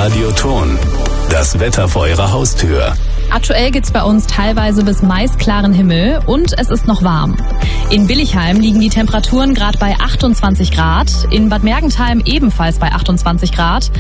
Radio Thon. Das Wetter vor Ihrer Haustür. Aktuell gibt's bei uns teilweise bis meist klaren Himmel und es ist noch warm. In Billigheim liegen die Temperaturen gerade bei 28 Grad, in Bad Mergentheim ebenfalls bei 28 Grad.